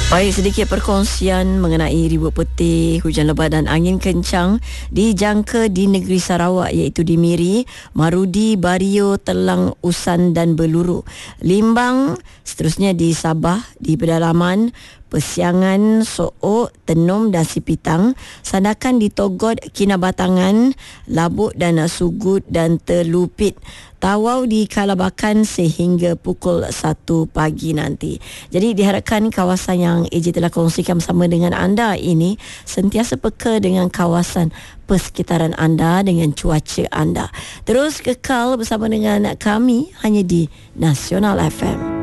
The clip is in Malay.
Baik, sedikit perkongsian mengenai ribut peti, hujan lebat dan angin kencang dijangka di negeri Sarawak, iaitu di Miri, Marudi, Bario, Telang, Usan dan Beluru. Limbang seterusnya di Sabah, di pedalaman Persiangan, Sook, Tenom dan Sipitang. Sandakan di Togot, Kinabatangan, Labuk dan Sugut dan Telupit. Tawau di Kalabakan sehingga pukul 1 pagi nanti. Jadi diharapkan kawasan yang AJ telah kongsikan bersama dengan anda ini sentiasa peka dengan kawasan persekitaran anda, dengan cuaca anda. Terus kekal bersama dengan kami hanya di Nasional FM.